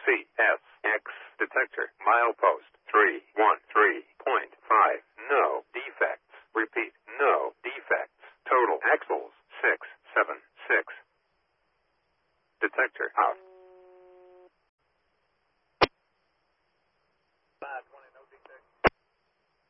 CSX detector. Milepost 313.5. No defects. Repeat, no defects. Total axles 676. Detector out.